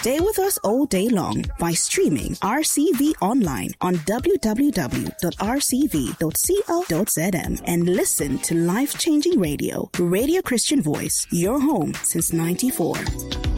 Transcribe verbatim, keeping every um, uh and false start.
Stay with us all day long by streaming R C V online on w w w dot r c v dot co dot z m and listen to life-changing radio. Radio Christian Voice, your home since ninety-four.